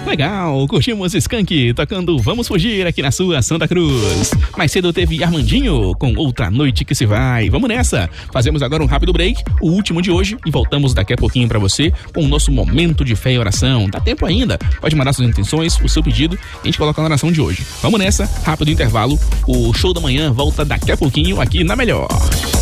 Legal, curtimos Skank tocando Vamos Fugir aqui na sua Santa Cruz. Mais cedo teve Armandinho com Outra Noite Que Se Vai. Vamos nessa, fazemos agora um rápido break, o último de hoje, e voltamos daqui a pouquinho pra você com o nosso momento de fé e oração. Dá tempo ainda, pode mandar suas intenções, o seu pedido, a gente coloca na oração de hoje. Vamos nessa, rápido intervalo, o show da manhã volta daqui a pouquinho aqui na Melhor.